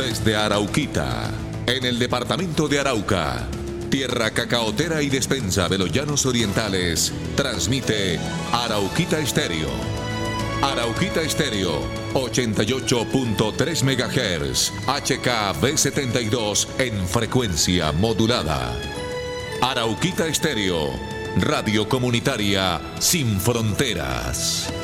Desde Arauquita, en el departamento de Arauca, tierra cacaotera y despensa de los llanos orientales, transmite Arauquita Estéreo. Arauquita Estéreo, 88.3 MHz, HKB72 en frecuencia modulada. Arauquita Estéreo, radio comunitaria sin fronteras.